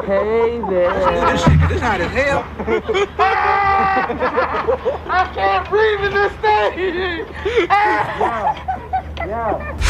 Hey there. This shit, this hot as hell. I can't breathe in this thing. Yeah.